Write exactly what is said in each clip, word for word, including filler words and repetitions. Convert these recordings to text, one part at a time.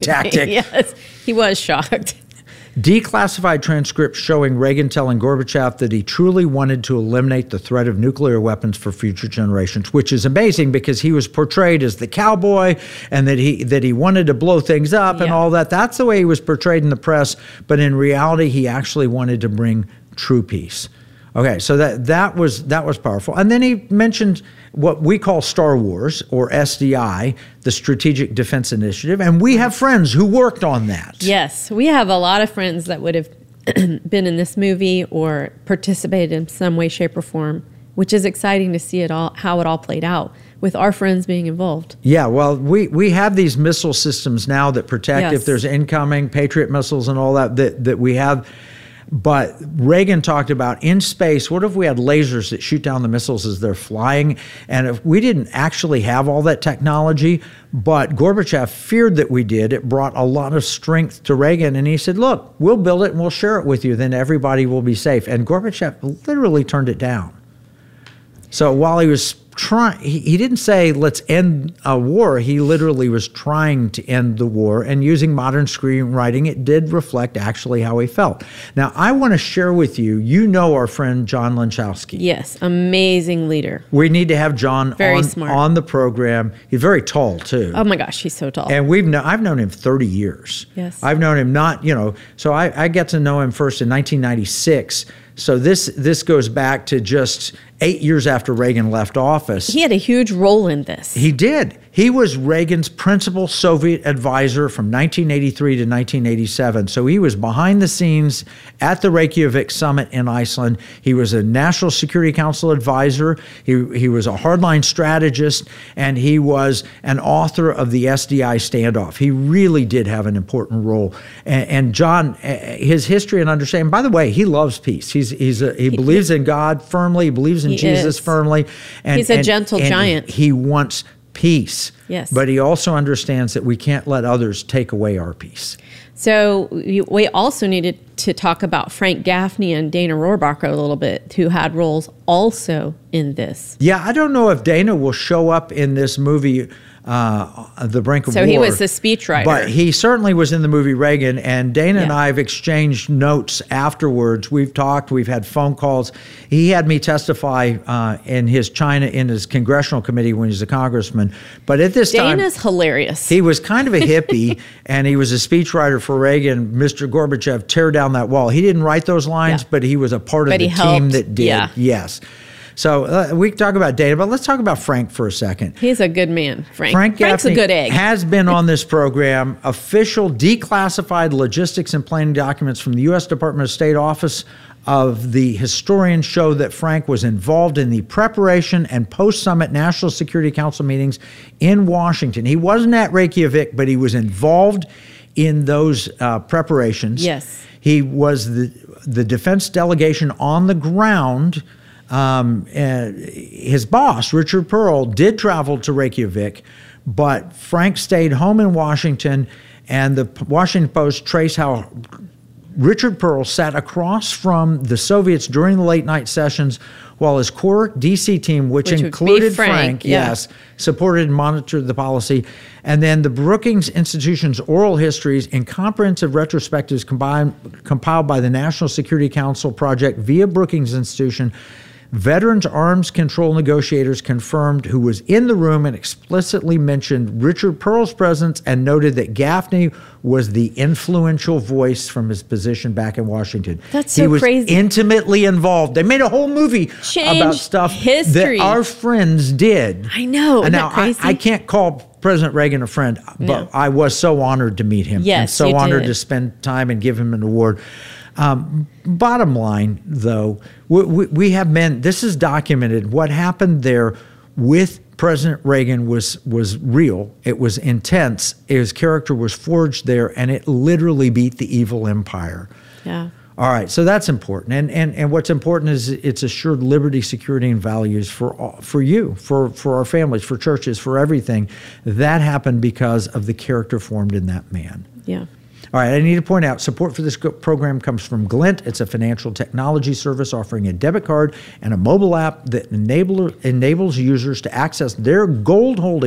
tactic. Yes, he was shocked. Declassified transcripts showing Reagan telling Gorbachev that he truly wanted to eliminate the threat of nuclear weapons for future generations, which is amazing because he was portrayed as the cowboy and that he that he wanted to blow things up Yeah. and all that. That's the way he was portrayed in the press. But in reality, he actually wanted to bring true peace. Okay, so that that was that was powerful. And then he mentioned what we call Star Wars, or S D I, the Strategic Defense Initiative, and we have friends who worked on that. Yes, we have a lot of friends that would have been in this movie or participated in some way, shape, or form, which is exciting to see it all, how it all played out with our friends being involved. Yeah, well, we, we have these missile systems now that protect Yes. if there's incoming Patriot missiles and all that, that that we have. But Reagan talked about in space, what if we had lasers that shoot down the missiles as they're flying? And if we didn't actually have all that technology, but Gorbachev feared that we did, it brought a lot of strength to Reagan. And he said, look, we'll build it and we'll share it with you. Then everybody will be safe. And Gorbachev literally turned it down. So while he was trying, he, he didn't say, let's end a war. He literally was trying to end the war. And using modern screenwriting, it did reflect actually how he felt. Now, I want to share with you, you know our friend John Lanchowski. Yes, amazing leader. We need to have John Very on, smart. on the program. He's very tall, too. Oh my gosh, he's so tall. And we've kno- I've known him thirty years. Yes. I've known him not, you know, so I, I got to know him first in nineteen ninety-six. So this this goes back to just eight years after Reagan left office. He had a huge role in this. He did. He was Reagan's principal Soviet advisor from nineteen eighty-three to nineteen eighty-seven. So he was behind the scenes at the Reykjavik summit in Iceland. He was a National Security Council advisor. He, he was a hardline strategist, and he was an author of the S D I standoff. He really did have an important role. And, and John, his history and understanding, by the way, he loves peace. He's, he's a, he believes in God firmly. He believes in He Jesus is. firmly. And, He's a and- gentle and giant. He wants peace. Yes. But he also understands that we can't let others take away our peace. So we we also needed to talk about Frank Gaffney and Dana Rohrabacher a little bit, who had roles also in this. Yeah, I don't know if Dana will show up in this movie, uh, The Brink of So War. he was the speechwriter. But he certainly was in the movie Reagan, and Dana and Yeah. I have exchanged notes afterwards. We've talked, we've had phone calls. He had me testify uh, in his China, in his congressional committee when he was a congressman. But at this time, Dana's hilarious. he was kind of a hippie, and he was a speechwriter for Reagan. Mister Gorbachev, tear down that wall. He didn't write those lines, Yeah. but he was a part of But the he team helped. that did. Yeah. Yes. So uh, we can talk about Dana, but let's talk about Frank for a second. He's a good man, Frank. Frank Frank's Gaffney a good egg. has been on this program. Official declassified logistics and planning documents from the U S Department of State Office of the Historian show that Frank was involved in the preparation and post-summit National Security Council meetings in Washington. He wasn't at Reykjavik, but he was involved in those uh, preparations. Yes. He was the the defense delegation on the ground. Um, uh, his boss, Richard Pearl, did travel to Reykjavik, but Frank stayed home in Washington, and the Washington Post traced how Richard Pearl sat across from the Soviets during the late night sessions while his core D C team, which, Which would be included Frank, Frank, yeah. yes, supported and monitored the policy. And then the Brookings Institution's oral histories and comprehensive retrospectives combined, compiled by the National Security Council project via Brookings Institution. Veterans Arms Control negotiators confirmed who was in the room and explicitly mentioned Richard Pearl's presence and noted that Gaffney was the influential voice from his position back in Washington. That's so he was crazy. intimately involved. They made a whole movie Changed about stuff history. that our friends did. I know. And Isn't now that crazy? I, I can't call President Reagan a friend, but No. I was so honored to meet him. Yes, and so you honored did. to spend time and give him an award. Um, bottom line, though, we, we, we have men, this is documented. What happened there with President Reagan was was real. It was intense. His character was forged there, and it literally beat the evil empire. Yeah. All right, so that's important. And and and what's important is it's assured liberty, security, and values for all, for you, for, for our families, for churches, for everything. That happened because of the character formed in that man. Yeah. All right, I need to point out, support for this go- program comes from Glint. It's a financial technology service offering a debit card and a mobile app that enable, enables users to access their gold holdings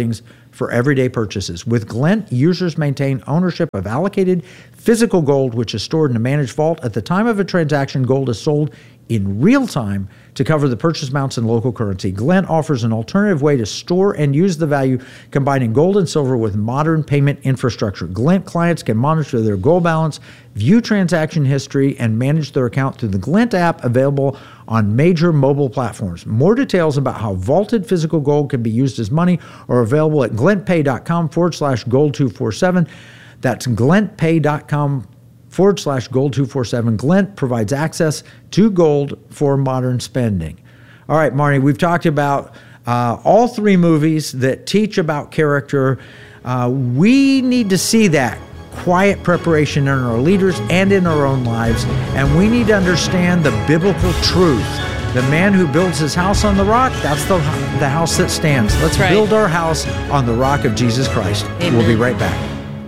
for everyday purchases. With Glint, users maintain ownership of allocated physical gold, which is stored in a managed vault. At the time of a transaction, gold is sold in real time to cover the purchase amounts in local currency. Glint offers an alternative way to store and use the value, combining gold and silver with modern payment infrastructure. Glint clients can monitor their gold balance, view transaction history, and manage their account through the Glint app, available on major mobile platforms. More details about how vaulted physical gold can be used as money are available at glintpay.com forward slash gold 247. That's glintpay.com forward slash gold 247. Glint provides access to gold for modern spending. All right, Marnie, we've talked about uh, all three movies that teach about character. Uh, we need to see that quiet preparation in our leaders and in our own lives, and we need to understand the biblical truth. The man who builds his house on the rock, that's the, the house that stands. Let's right. build our house on the rock of Jesus Christ. Amen. We'll be right back.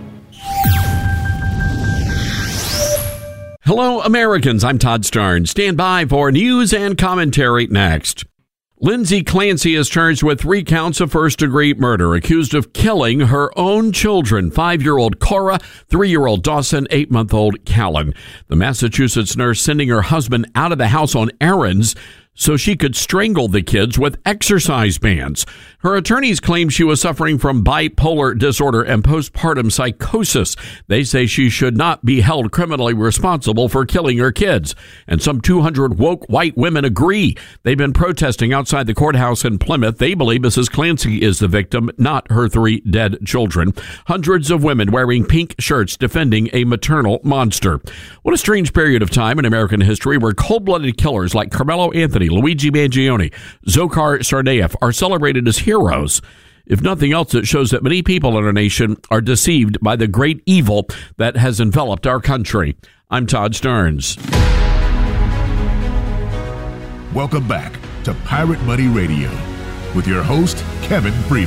Hello, Americans. I'm Todd Starnes. Stand by for news and commentary next. Lindsay Clancy is charged with three counts of first-degree murder, accused of killing her own children, five-year-old Cora, three-year-old Dawson, eight-month-old Callan. The Massachusetts nurse sending her husband out of the house on errands so she could strangle the kids with exercise bands. Her attorneys claim she was suffering from bipolar disorder and postpartum psychosis. They say she should not be held criminally responsible for killing her kids. And some two hundred woke white women agree. They've been protesting outside the courthouse in Plymouth. They believe Missus Clancy is the victim, not her three dead children. Hundreds of women wearing pink shirts defending a maternal monster. What a strange period of time in American history where cold-blooded killers like Carmelo Anthony, Luigi Mangione, Dzhokhar Tsarnaev are celebrated as heroes. If nothing else, it shows that many people in our nation are deceived by the great evil that has enveloped our country. I'm Todd Starnes. Welcome back to Pirate Money Radio with your host, Kevin Freeman.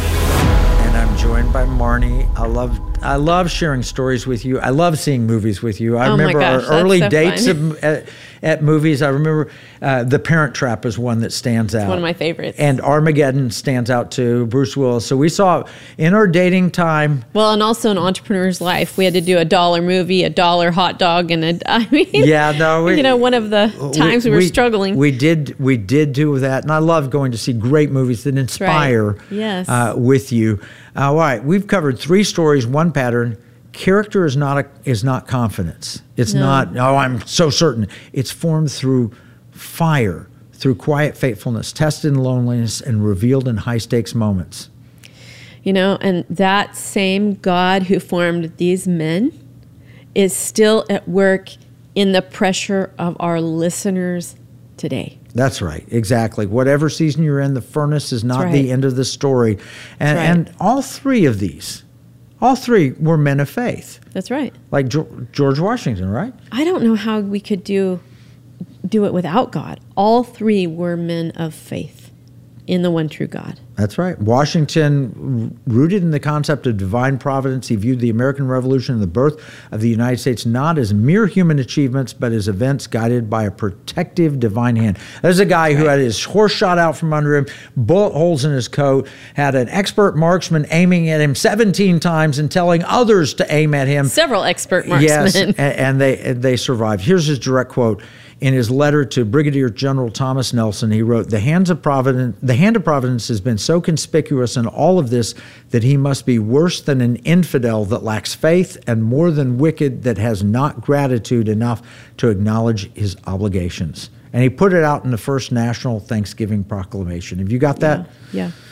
And I'm joined by Marnie. I love I love sharing stories with you. I love seeing movies with you. I oh remember my gosh, our early so dates fun. of, at, at movies. I remember uh, The Parent Trap is one that stands out. One of my favorites. And Armageddon stands out too, Bruce Willis. So we saw in our dating time. Well, and also an entrepreneur's life. We had to do a dollar movie, a dollar hot dog, and a, I mean, Yeah, no, we, you know, one of the times we, we were struggling. We did, we did do that. And I love going to see great movies that inspire right. yes. uh, with you. Uh, all right, we've covered three stories, one pattern. Character is not a, is not confidence. It's no. not, oh, I'm so certain. It's formed through fire, through quiet faithfulness, tested in loneliness, and revealed in high-stakes moments. You know, and that same God who formed these men is still at work in the pressure of our listeners today. That's right, exactly. Whatever season you're in, the furnace is not right. the end of the story. And, right. and all three of these, all three were men of faith. That's right. Like George Washington, right? I don't know how we could do do it without God. All three were men of faith in the one true God. That's right. Washington, rooted in the concept of divine providence, he viewed the American Revolution and the birth of the United States not as mere human achievements, but as events guided by a protective divine hand. There's a guy who had his horse shot out from under him, bullet holes in his coat, had an expert marksman aiming at him seventeen times and telling others to aim at him. Several expert marksmen. Yes, and they, and they survived. Here's his direct quote. In his letter to Brigadier General Thomas Nelson, he wrote, "The hands of Providence, the hand of Providence has been so conspicuous in all of this that he must be worse than an infidel that lacks faith and more than wicked that has not gratitude enough to acknowledge his obligations." And he put it out in the first National Thanksgiving Proclamation. Have you got that? Yeah. yeah.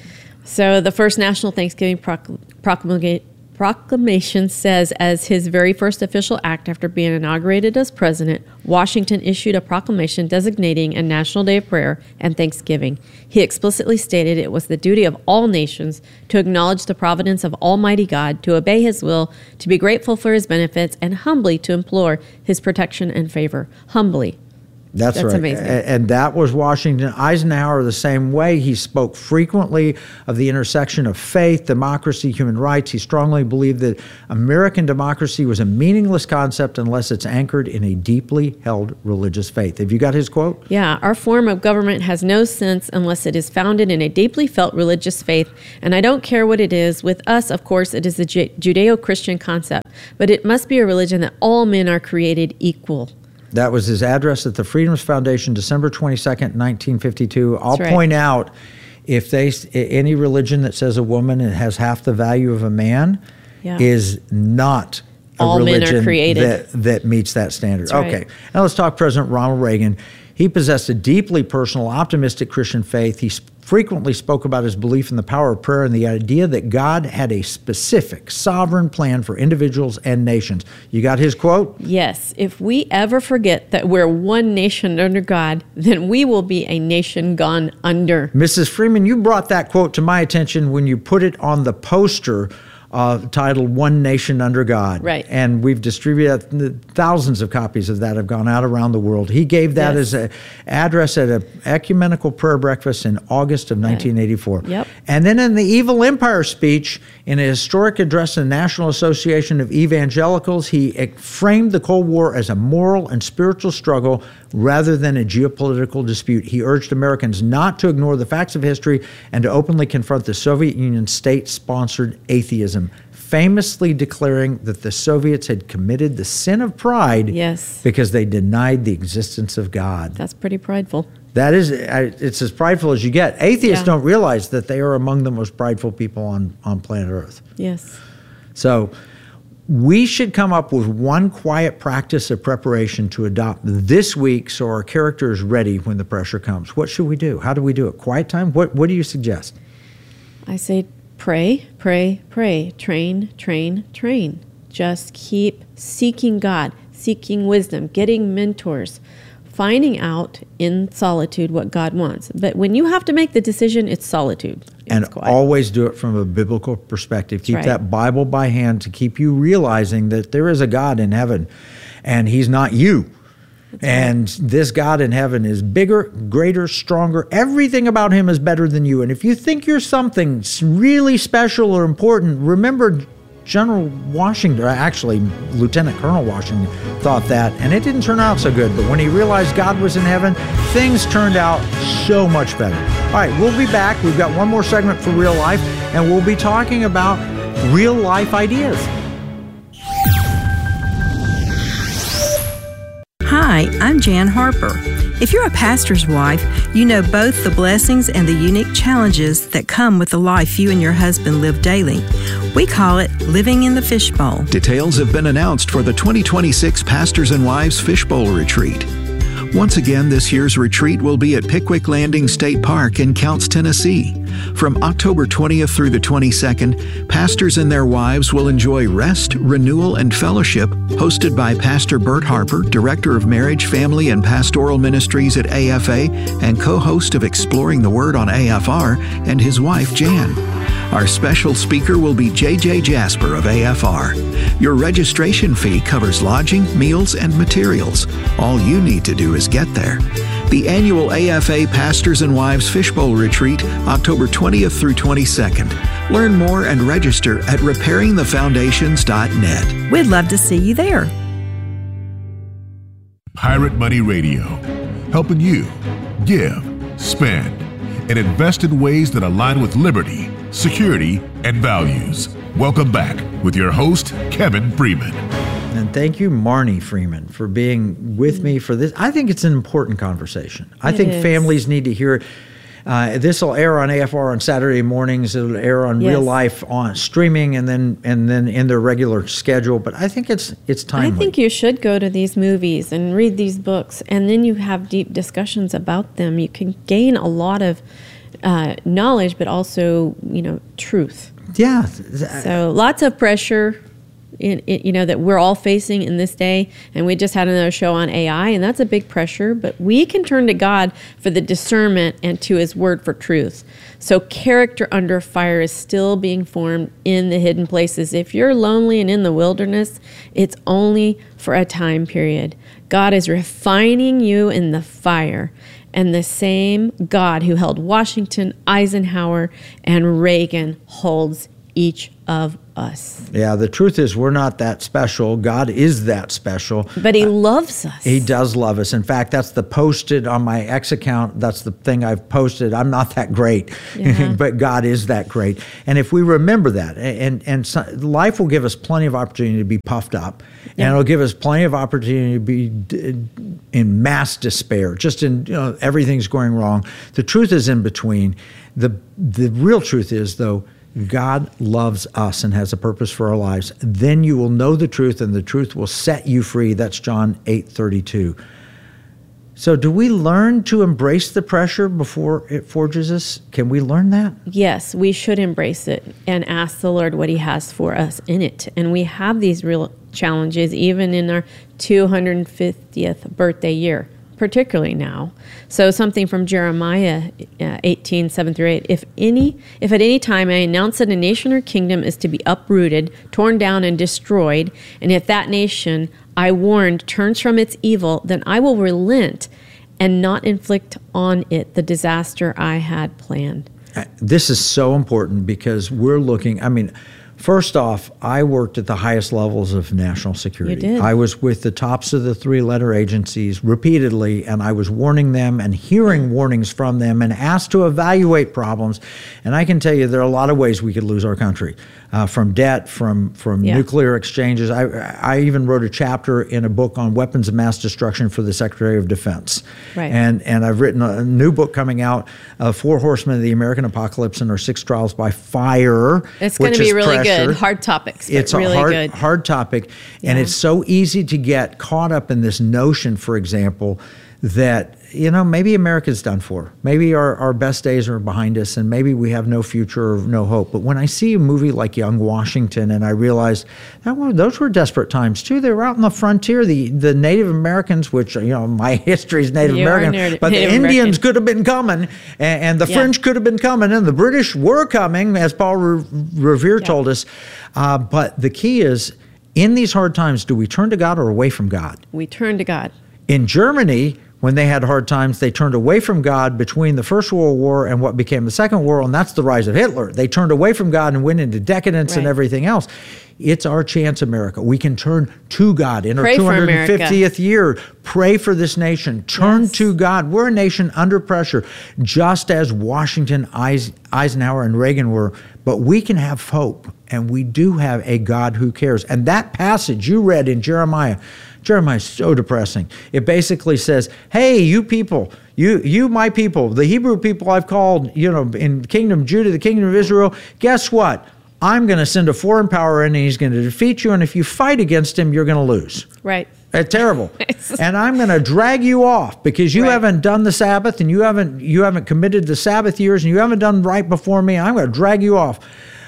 So the first National Thanksgiving Procl- Proclamation Proclamation says, as his very first official act after being inaugurated as president, Washington issued a proclamation designating a national day of prayer and thanksgiving. He explicitly stated it was the duty of all nations to acknowledge the providence of Almighty God, to obey his will, to be grateful for his benefits, and humbly to implore his protection and favor. Humbly. That's, That's right. amazing. A- And that was Washington. Eisenhower the same way. He spoke frequently of the intersection of faith, democracy, human rights. He strongly believed that American democracy was a meaningless concept unless it's anchored in a deeply held religious faith. Have you got his quote? Yeah, our form of government has no sense unless it is founded in a deeply felt religious faith, and I don't care what it is. With us, of course, it is the Ju- Judeo-Christian concept, but it must be a religion that all men are created equal. That was his address at the Freedoms Foundation, December twenty-second, nineteen fifty-two. I'll That's right. point out, if they any religion that says a woman has half the value of a man Yeah. is not a All men are religion created. that, that meets that standard. That's right. Okay, now let's talk President Ronald Reagan. He possessed a deeply personal, optimistic Christian faith. He sp- frequently spoke about his belief in the power of prayer and the idea that God had a specific, sovereign plan for individuals and nations. You got his quote? Yes, if we ever forget that we're one nation under God, then we will be a nation gone under. Missus Freeman, you brought that quote to my attention when you put it on the poster uh, titled One Nation Under God. Right. And we've distributed thousands of copies of that have gone out around the world. He gave that Yes. as an address at an ecumenical prayer breakfast in August of nineteen eighty-four. Yep. And then in the Evil Empire speech, in a historic address to the National Association of Evangelicals, he framed the Cold War as a moral and spiritual struggle rather than a geopolitical dispute. He urged Americans not to ignore the facts of history and to openly confront the Soviet Union's state-sponsored atheism, famously declaring that the Soviets had committed the sin of pride Yes. because they denied the existence of God. That's pretty prideful. That is, I- it's as prideful as you get. Atheists Yeah. don't realize that they are among the most prideful people on, on planet Earth. Yes. So we should come up with one quiet practice of preparation to adopt this week so our character is ready when the pressure comes. What should we do? How do we do it? Quiet time? What, what do you suggest? I say pray, pray, pray. Train, train, train. Just keep seeking God, seeking wisdom, getting mentors, finding out in solitude what God wants. But when you have to make the decision, it's solitude. It's And quiet. always do it from a biblical perspective. Keep right. that Bible by hand to keep you realizing that there is a God in heaven and he's not you. And this God in heaven is bigger, greater, stronger. Everything about him is better than you. And if you think you're something really special or important, remember General Washington, or actually Lieutenant Colonel Washington, thought that, and it didn't turn out so good. But when he realized God was in heaven, things turned out so much better. All right, we'll be back. We've got one more segment for real life, and we'll be talking about real life ideas. Hi, I'm Jan Harper. If you're a pastor's wife, you know both the blessings and the unique challenges that come with the life you and your husband live daily. We call it living in the fishbowl. Details have been announced for the twenty twenty-six Pastors and Wives Fishbowl Retreat. Once again, this year's retreat will be at Pickwick Landing State Park in Counce, Tennessee. From October twentieth through the twenty-second, pastors and their wives will enjoy rest, renewal, and fellowship hosted by Pastor Bert Harper, Director of Marriage, Family, and Pastoral Ministries at A F A and co-host of Exploring the Word on A F R, and his wife, Jan. Our special speaker will be J J Jasper of A F R. Your registration fee covers lodging, meals, and materials. All you need to do is get there. The annual A F A Pastors and Wives Fishbowl Retreat, October twentieth through twenty-second. Learn more and register at repairing the foundations dot net. We'd love to see you there. Pirate Money Radio, helping you give, spend, and invest in ways that align with liberty, security, and values. Welcome back with your host, Kevin Freeman. And thank you, Marnie Freeman, for being with me for this. I think it's an important conversation. I It think is. families need to hear it. Uh, this will air on A F R on Saturday mornings. It'll air on Yes. Real Life on streaming, and then and then in their regular schedule. But I think it's it's timely. I think you should go to these movies and read these books, and then you have deep discussions about them. You can gain a lot of uh, knowledge, but also, you know, truth. yeah. So lots of pressure in, in, you know, that we're all facing in this day. And we just had another show on A I, and that's a big pressure. But we can turn to God for the discernment and to his word for truth. So character under fire is still being formed in the hidden places. If you're lonely and in the wilderness, it's only for a time period. God is refining you in the fire. And the same God who held Washington, Eisenhower, and Reagan holds each of us. Yeah, the truth is we're not that special. God is that special. But he uh, loves us. He does love us. In fact, that's the posted on my X account. That's the thing I've posted. I'm not that great, yeah. But God is that great. And if we remember that, and, and so, life will give us plenty of opportunity to be puffed up, yeah. And it'll give us plenty of opportunity to be d- in mass despair, just in, you know, everything's going wrong. The truth is in between. The The real truth is, though, God loves us and has a purpose for our lives. Then you will know the truth, and the truth will set you free. That's John eight thirty-two. So do we learn to embrace the pressure before it forges us? Can we learn that? Yes, we should embrace it and ask the Lord what he has for us in it. And we have these real challenges even in our two hundred fiftieth birthday year, particularly now. So something from Jeremiah uh, eighteen, seven through eight. If any, if at any time I announce that a nation or kingdom is to be uprooted, torn down, and destroyed, and if that nation I warned turns from its evil, then I will relent and not inflict on it the disaster I had planned. This is so important because we're looking, I mean, first off, I worked at the highest levels of national security. You did. I was with the tops of the three-letter agencies repeatedly, and I was warning them and hearing warnings from them and asked to evaluate problems. And I can tell you there are a lot of ways we could lose our country, uh, from debt, from from yeah. nuclear exchanges. I, I even wrote a chapter in a book on weapons of mass destruction for the Secretary of Defense. Right. And, and I've written a new book coming out, uh, Four Horsemen of the American Apocalypse, and our six trials by fire. It's going to be really pressure. good. Hard topics, but It's really a hard, good. hard topic, and Yeah. it's so easy to get caught up in this notion, for example, that, you know, maybe America's done for. Maybe our, our best days are behind us, and maybe we have no future or no hope. But when I see a movie like Young Washington, and I realize that were, those were desperate times too. They were out on the frontier. The the Native Americans, which, you know, my history is Native You are American, Native- but Native the Indians American. could have been coming, and, and the Yeah. French could have been coming, and the British were coming, as Paul Re- Revere Yeah. told us. Uh, but the key is, in these hard times, do we turn to God or away from God? We turn to God. In Germany, when they had hard times, they turned away from God between the First World War and what became the Second World War, and that's the rise of Hitler. They turned away from God and went into decadence and Right. everything else. It's our chance, America. We can turn to God in our Pray two for hundred fiftieth America. year. Pray for this nation. Turn Yes. to God. We're a nation under pressure, just as Washington, Eis- Eisenhower, and Reagan were. But we can have hope, and we do have a God who cares. And that passage you read in Jeremiah, Jeremiah is so depressing. It basically says, hey, you people, you you my people, the Hebrew people I've called, you know, in the kingdom of Judah, the kingdom of Israel, guess what? I'm going to send a foreign power in, and he's going to defeat you, and if you fight against him, you're going to lose. Right. It's terrible. And I'm going to drag you off because you Right. haven't done the Sabbath, and you haven't you haven't committed the Sabbath years, and you haven't done right before me. I'm going to drag you off.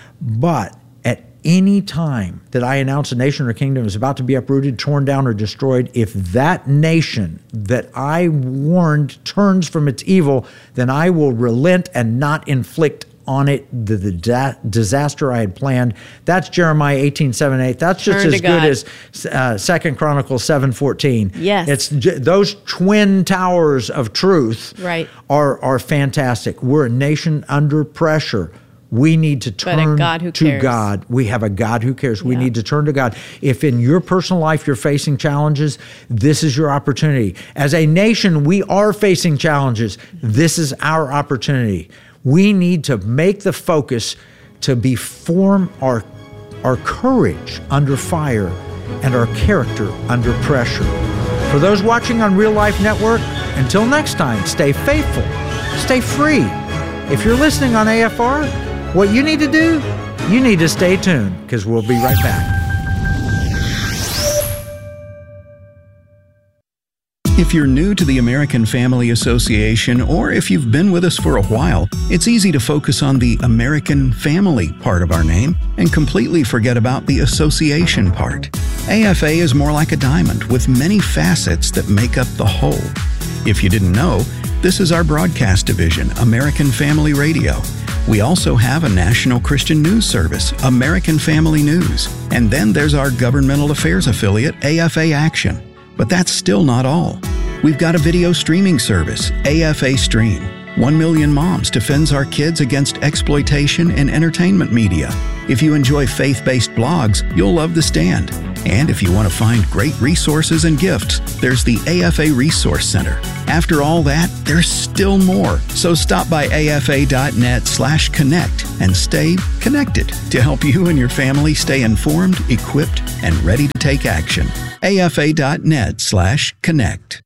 But at any time that I announce a nation or kingdom is about to be uprooted, torn down, or destroyed, if that nation that I warned turns from its evil, then I will relent and not inflict on it the, the da- disaster I had planned. That's Jeremiah eighteen, seven, eight. That's just Turn to as God. good as uh, Second Chronicles seven, fourteen. Yes. It's j- those twin towers of truth Right. are, are fantastic. We're a nation under pressure. We need to But a turn God who to cares. God. We have a God who cares. We Yeah. need to turn to God. If in your personal life you're facing challenges, this is your opportunity. As a nation, we are facing challenges. This is our opportunity. We need to make the focus to be form our, our courage under fire and our character under pressure. For those watching on Real Life Network, until next time, stay faithful, stay free. If you're listening on A F R, what you need to do, you need to stay tuned, because we'll be right back. If you're new to the American Family Association, or if you've been with us for a while, it's easy to focus on the American Family part of our name and completely forget about the association part. A F A is more like a diamond with many facets that make up the whole. If you didn't know, this is our broadcast division, American Family Radio. We also have a national Christian news service, American Family News. And then there's our governmental affairs affiliate, A F A Action. But that's still not all. We've got a video streaming service, A F A Stream. One Million Moms defends our kids against exploitation in entertainment media. If you enjoy faith-based blogs, you'll love The Stand. And if you want to find great resources and gifts, there's the A F A Resource Center. After all that, there's still more. So stop by afa.net slash connect and stay connected to help you and your family stay informed, equipped, and ready to take action. afa.net slash connect.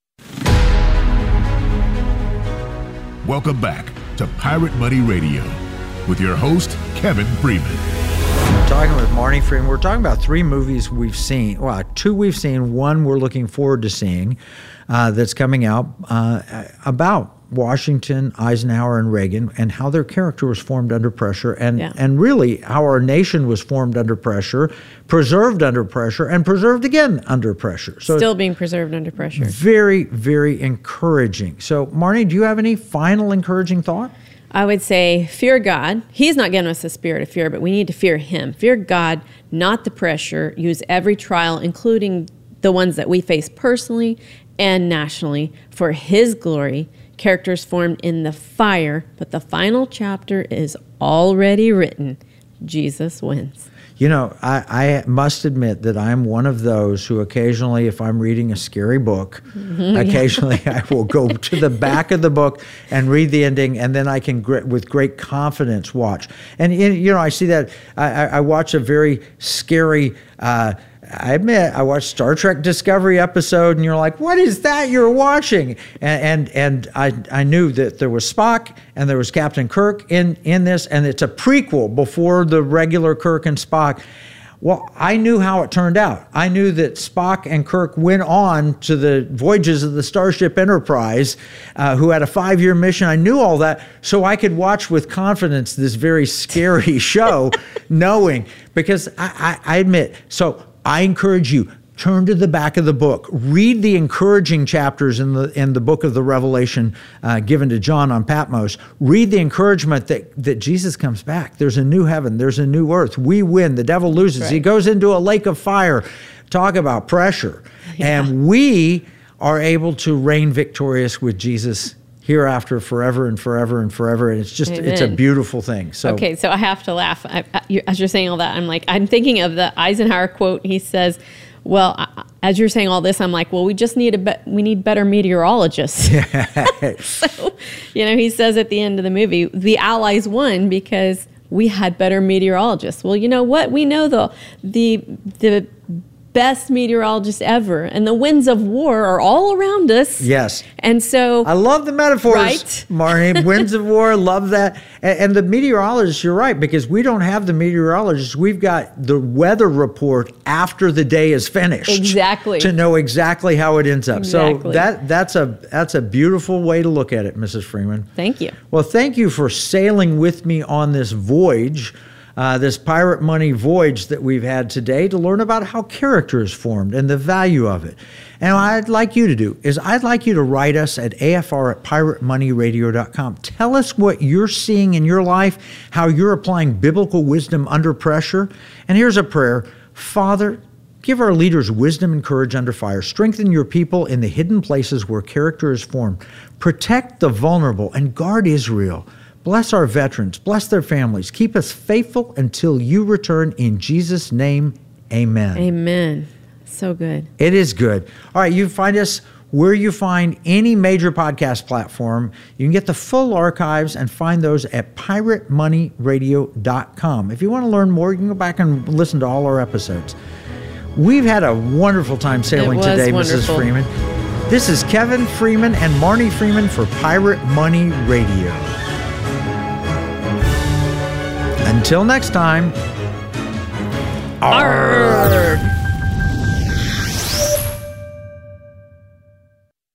Welcome back to Pirate Money Radio with your host, Kevin Freeman. We're talking with Marnie Freeman. We're talking about three movies we've seen. Well, two we've seen, one we're looking forward to seeing uh, that's coming out uh, about Washington, Eisenhower, and Reagan, and how their character was formed under pressure, and, yeah. and really how our nation was formed under pressure, preserved under pressure, and preserved again under pressure. So Still being preserved under pressure. Very, very encouraging. So, Marnie, do you have any final encouraging thought? I would say fear God. He's not giving us a spirit of fear, but we need to fear him. Fear God, not the pressure. Use every trial, including the ones that we face personally and nationally, for his glory. Characters formed in the fire, but the final chapter is already written. Jesus wins. You know, I, I must admit that I'm one of those who occasionally, if I'm reading a scary book, mm-hmm, occasionally yeah. I will go to the back of the book and read the ending, and then I can, with great confidence, watch. And, you know, I see that, I, I watch a very scary uh I admit, I watched Star Trek Discovery episode, and you're like, what is that you're watching? And and, and I, I knew that there was Spock and there was Captain Kirk in, in this, and it's a prequel before the regular Kirk and Spock. Well, I knew how it turned out. I knew that Spock and Kirk went on to the voyages of the Starship Enterprise, uh, who had a five-year mission. I knew all that, so I could watch with confidence this very scary show, knowing, because I, I, I admit, so I encourage you, turn to the back of the book. Read the encouraging chapters in the in the book of the Revelation uh, given to John on Patmos. Read the encouragement that, that Jesus comes back. There's a new heaven. There's a new earth. We win. The devil loses. Right. He goes into a lake of fire. Talk about pressure. Yeah. And we are able to reign victorious with Jesus hereafter, forever and forever and forever. And it's just, Amen. It's a beautiful thing. So okay, so I have to laugh. I, I, you, as you're saying all that, I'm like, I'm thinking of the Eisenhower quote. He says, well, I, as you're saying all this, I'm like, well, we just need a be- we need better meteorologists. So, you know, he says at the end of the movie, the Allies won because we had better meteorologists. Well, you know what? We know the the the best meteorologists ever, and the winds of war are all around us. Yes. And so I love the metaphors, right? Marnie. Winds of war, love that. And, and the meteorologists, you're right, because we don't have the meteorologists. We've got the weather report after the day is finished. Exactly. To know exactly how it ends up. Exactly. So that that's a that's a beautiful way to look at it, Missus Freeman. Thank you. Well, thank you for sailing with me on this voyage. Uh, this Pirate Money voyage that we've had today to learn about how character is formed and the value of it. And what I'd like you to do is I'd like you to write us at A F R at pirate money radio dot com. Tell us what you're seeing in your life, how you're applying biblical wisdom under pressure. And here's a prayer. Father, give our leaders wisdom and courage under fire. Strengthen your people in the hidden places where character is formed. Protect the vulnerable and guard Israel. Bless our veterans, bless their families. Keep us faithful until you return. In Jesus' name, amen. Amen. So good. It is good. All right, you find us where you find any major podcast platform. You can get the full archives and find those at pirate money radio dot com. If you want to learn more, you can go back and listen to all our episodes. We've had a wonderful time sailing today, wonderful. Missus Freeman. This is Kevin Freeman and Marnie Freeman for Pirate Money Radio. Until next time, arrgh.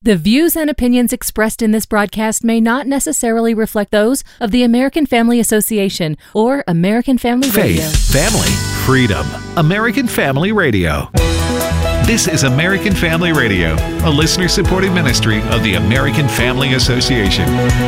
The views and opinions expressed in this broadcast may not necessarily reflect those of the American Family Association or American Family Radio. Faith, family, freedom. American Family Radio. This is American Family Radio, a listener-supported ministry of the American Family Association.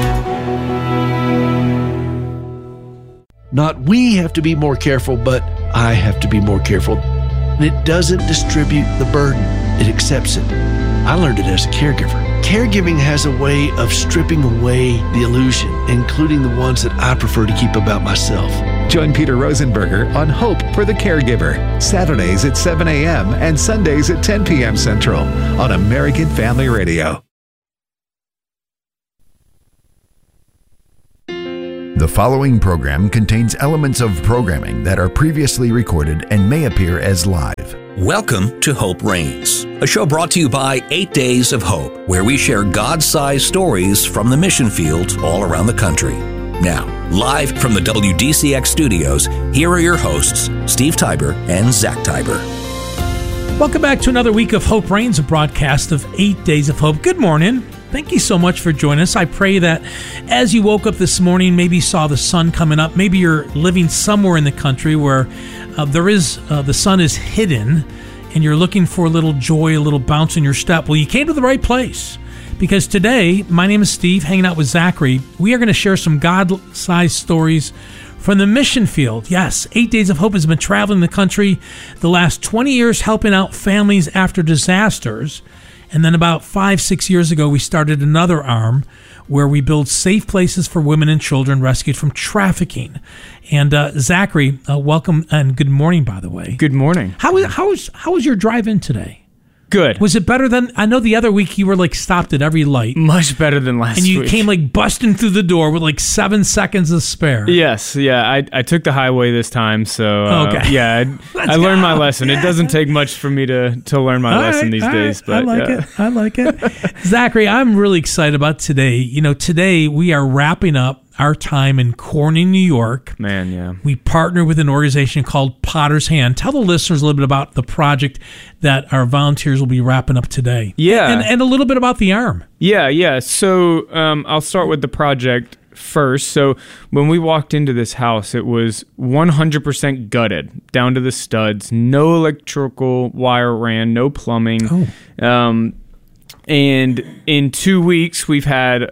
Not we have to be more careful, but I have to be more careful. It doesn't distribute the burden. It accepts it. I learned it as a caregiver. Caregiving has a way of stripping away the illusion, including the ones that I prefer to keep about myself. Join Peter Rosenberger on Hope for the Caregiver, Saturdays at seven a.m. and Sundays at ten p.m. Central on American Family Radio. The following program contains elements of programming that are previously recorded and may appear as live. Welcome to Hope Reigns, a show brought to you by Eight Days of Hope, where we share God-sized stories from the mission fields all around the country. Now, live from the W D C X studios, here are your hosts, Steve Tiber and Zach Tiber. Welcome back to another week of Hope Reigns, a broadcast of Eight Days of Hope. Good morning. Thank you so much for joining us. I pray that as you woke up this morning, maybe you saw the sun coming up. Maybe you're living somewhere in the country where uh, there is uh, the sun is hidden, and you're looking for a little joy, a little bounce in your step. Well, you came to the right place, because today, my name is Steve, hanging out with Zachary. We are going to share some God-sized stories from the mission field. Yes, Eight Days of Hope has been traveling the country the last twenty years, helping out families after disasters. And then about five, six years ago, we started another arm where we build safe places for women and children rescued from trafficking. And uh, Zachary, uh, welcome and good morning, by the way. Good morning. How, how, was, how was your drive in today? Good. Was it better than, I know the other week you were like stopped at every light. Much better than last week. And you week. came like busting through the door with like seven seconds to spare. Yes, yeah. I I took the highway this time, so uh, okay. yeah, I, I learned my lesson. It doesn't take much for me to, to learn my all lesson right, these all days. Right. But I like yeah. it. I like it. Zachary, I'm really excited about today. You know, today we are wrapping up our time in Corning, New York. Man, yeah. We partner with an organization called Potter's Hand. Tell the listeners a little bit about the project that our volunteers will be wrapping up today. Yeah. And, and a little bit about the arm. Yeah, yeah. So um, I'll start with the project first. So when we walked into this house, it was one hundred percent gutted, down to the studs. No electrical wire ran, no plumbing. Oh. Um, and in two weeks, we've had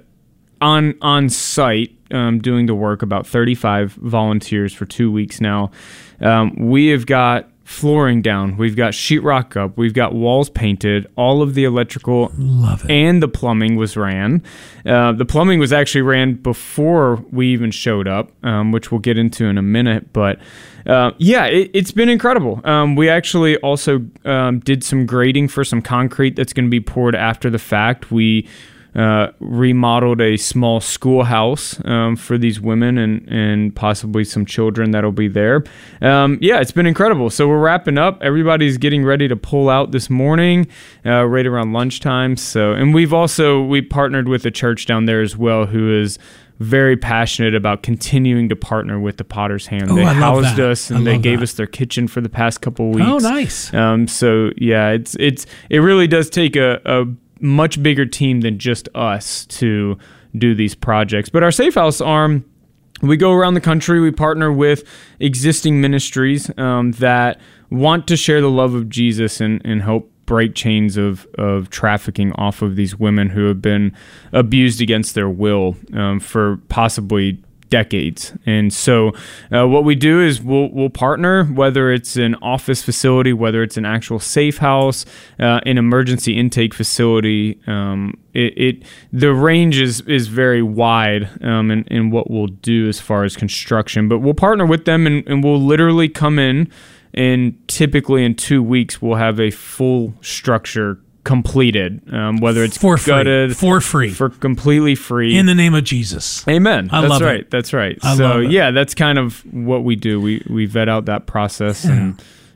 on on site, Um, doing the work, about thirty-five volunteers for two weeks now. Um, we have got flooring down. We've got sheetrock up. We've got walls painted. All of the electrical Love it. and the plumbing was ran. Uh, the plumbing was actually ran before we even showed up, um, which we'll get into in a minute. But uh, yeah, it, it's been incredible. Um, we actually also um, did some grading for some concrete that's going to be poured after the fact. We Uh, remodeled a small schoolhouse um, for these women and, and possibly some children that'll be there. Um, yeah, it's been incredible. So we're wrapping up. Everybody's getting ready to pull out this morning, uh, right around lunchtime. So, and we've also, we partnered with a church down there as well who is very passionate about continuing to partner with the Potter's Hand. Oh, they I love housed that. us and I they love gave that. us their kitchen for the past couple weeks. Oh, nice. Um, so yeah, it's, it's, it really does take a, a much bigger team than just us to do these projects. But our Safe House arm, we go around the country. We partner with existing ministries um, that want to share the love of Jesus and, and help break chains of, of trafficking off of these women who have been abused against their will um, for possibly decades. And so uh, what we do is we'll we'll partner, whether it's an office facility, whether it's an actual safe house, uh, an emergency intake facility. Um, it, it the range is is very wide um, in, in what we'll do as far as construction. But we'll partner with them and, and we'll literally come in, and typically in two weeks we'll have a full structure completed, um, whether it's for free. gutted, for free, for completely free, in the name of Jesus. Amen. I that's love right. it. That's right. I so love it. yeah, that's kind of what we do. We we vet out that process, and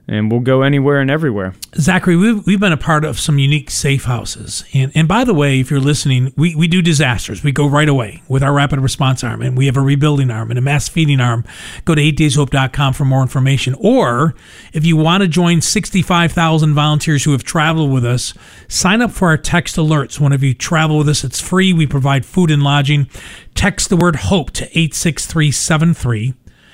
and we'll go anywhere and everywhere. Zachary, we've, we've been a part of some unique safe houses. And and by the way, if you're listening, we, we do disasters. We go right away with our rapid response arm, and we have a rebuilding arm and a mass feeding arm. Go to eight days hope dot com for more information. Or if you want to join sixty-five thousand volunteers who have traveled with us, sign up for our text alerts. Whenever you travel with us, it's free. We provide food and lodging. Text the word HOPE to eight six three seven three.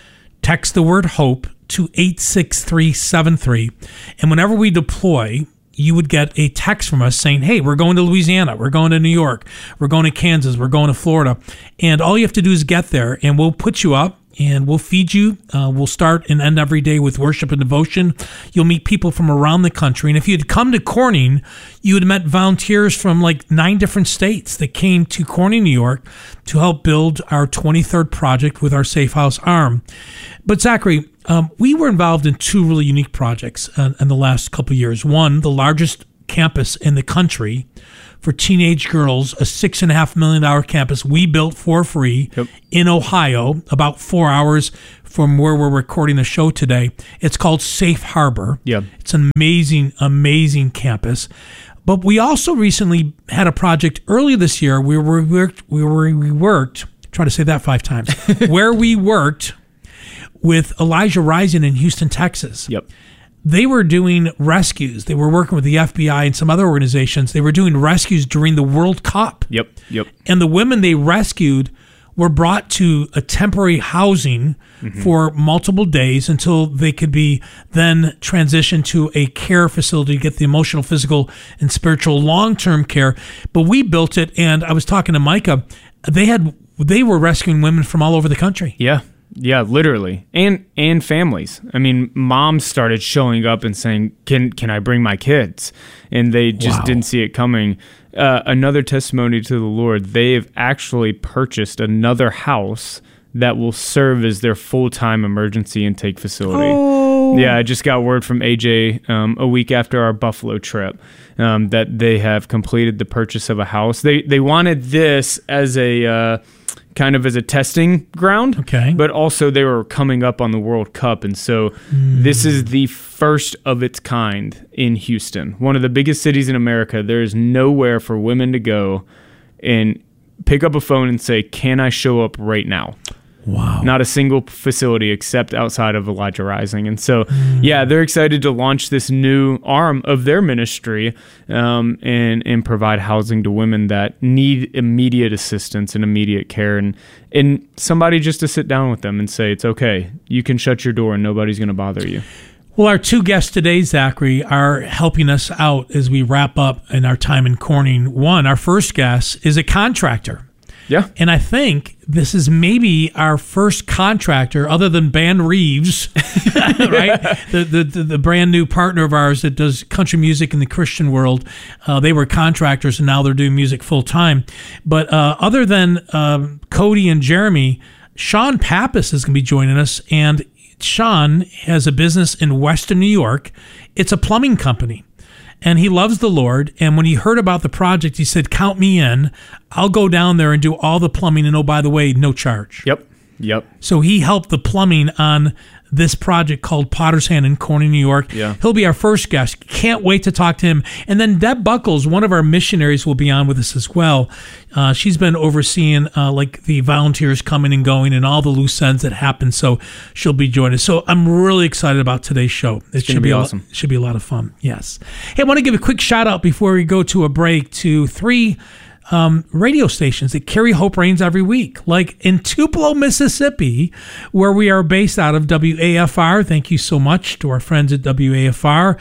Text the word HOPE to eight six three seven three. And whenever we deploy, you would get a text from us saying, hey, we're going to Louisiana, we're going to New York, we're going to Kansas, we're going to Florida. And all you have to do is get there, and we'll put you up, and we'll feed you. Uh, we'll start and end every day with worship and devotion. You'll meet people from around the country. And if you'd come to Corning, you would have met volunteers from like nine different states that came to Corning, New York to help build our twenty-third project with our Safe House arm. But Zachary, um, we were involved in two really unique projects uh, in the last couple of years. One, the largest campus in the country for teenage girls, a six and a half million dollar campus we built for free yep. in Ohio, about four hours from where we're recording the show today. It's called Safe Harbor. Yep. It's an amazing, amazing campus. But we also recently had a project earlier this year where we worked, we were, we worked, try to say that five times, where we worked with Elijah Rising in Houston, Texas. Yep. They were doing rescues. They were working with the F B I and some other organizations. They were doing rescues during the World Cup. Yep, yep. And the women they rescued were brought to a temporary housing mm-hmm. for multiple days until they could be then transitioned to a care facility to get the emotional, physical, and spiritual long-term care. But we built it, and I was talking to Micah. They had they were rescuing women from all over the country. Yeah. Yeah, literally. And and families. I mean, moms started showing up and saying, can can I bring my kids? And they just wow. didn't see it coming. Uh, another testimony to the Lord, they have actually purchased another house that will serve as their full-time emergency intake facility. Oh. Yeah, I just got word from A J um, a week after our Buffalo trip um, that they have completed the purchase of a house. They, they wanted this as a... Uh, kind of as a testing ground, okay. but also they were coming up on the World Cup, and so mm. this is the first of its kind in Houston, one of the biggest cities in America. There is nowhere for women to go and pick up a phone and say, can I show up right now? Wow. Not a single facility except outside of Elijah Rising. And so, mm. yeah, they're excited to launch this new arm of their ministry um, and, and provide housing to women that need immediate assistance and immediate care. And, and somebody just to sit down with them and say, it's okay. You can shut your door and nobody's going to bother you. Well, our two guests today, Zachary, are helping us out as we wrap up in our time in Corning. One, our first guest is a contractor. Yeah. And I think this is maybe our first contractor other than Ban Reeves, right? The, the the the brand new partner of ours that does country music in the Christian world. Uh, they were contractors and now they're doing music full time. But uh, other than um, Cody and Jeremy, Sean Pappas is going to be joining us. And Sean has a business in Western New York. It's a plumbing company. And he loves the Lord. And when he heard about the project, he said, count me in. I'll go down there and do all the plumbing. And oh, by the way, no charge. Yep. Yep. So he helped the plumbing on this project called Potter's Hand in Corning, New York. Yeah. He'll be our first guest. Can't wait to talk to him. And then Deb Buckles, one of our missionaries, will be on with us as well. Uh, she's been overseeing uh, like the volunteers coming and going and all the loose ends that happen. So she'll be joining us. So I'm really excited about today's show. It it's should be, be awesome. A, it should be a lot of fun. Yes. Hey, I want to give a quick shout out before we go to a break to three Um, radio stations that carry Hope Reigns every week, like in Tupelo, Mississippi, where we are based out of W A F R. Thank you so much to our friends at W A F R.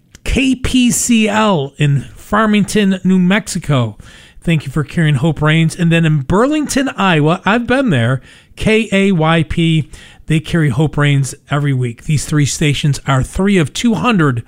K P C L in Farmington, New Mexico. Thank you for carrying Hope Reigns. And then in Burlington, Iowa, I've been there, K A Y P. They carry Hope Reigns every week. These three stations are three of two hundred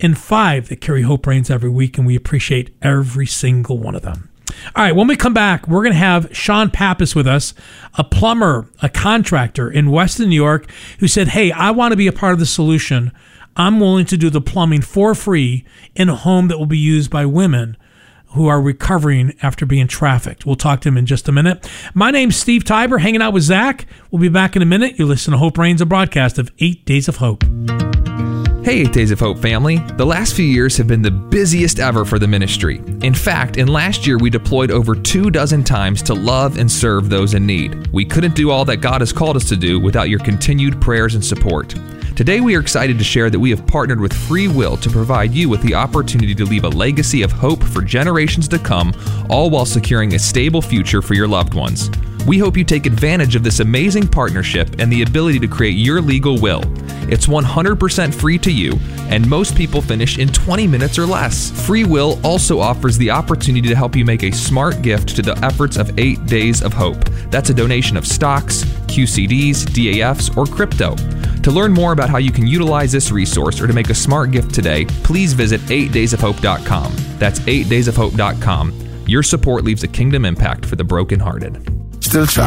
five that carry Hope Reigns every week, and we appreciate every single one of them. All right, when we come back, we're going to have Sean Pappas with us, a plumber, a contractor in Western New York, who said, hey, I want to be a part of the solution. I'm willing to do the plumbing for free in a home that will be used by women who are recovering after being trafficked. We'll talk to him in just a minute. My name's Steve Tiber, hanging out with Zach. We'll be back in a minute. You listen to Hope Reigns, a broadcast of Eight Days of Hope. Hey, Eight Days of Hope family. The last few years have been the busiest ever for the ministry. In fact, in last year, we deployed over two dozen times to love and serve those in need. We couldn't do all that God has called us to do without your continued prayers and support. Today, we are excited to share that we have partnered with Free Will to provide you with the opportunity to leave a legacy of hope for generations to come, all while securing a stable future for your loved ones. We hope you take advantage of this amazing partnership and the ability to create your legal will. It's one hundred percent free to you, and most people finish in twenty minutes or less. Free Will also offers the opportunity to help you make a smart gift to the efforts of Eight Days of Hope. That's a donation of stocks, Q C Ds, D A Fs, or crypto. To learn more about how you can utilize this resource or to make a smart gift today, please visit eight days of hope dot com. That's eight days of hope dot com. Your support leaves a kingdom impact for the brokenhearted. Still try.